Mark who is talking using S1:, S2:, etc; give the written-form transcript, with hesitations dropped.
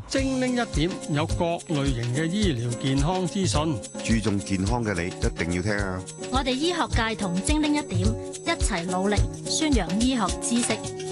S1: 精靈一點有各類型嘅醫療健康資訊，
S2: 注重健康嘅你一定要聽啊！
S3: 我哋醫學界同精靈一點一齊努力宣揚醫學知識。